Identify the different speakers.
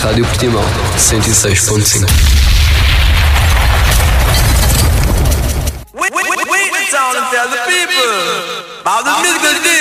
Speaker 1: Rádio Portimão 106.5.
Speaker 2: Wait, town and tell the people about the music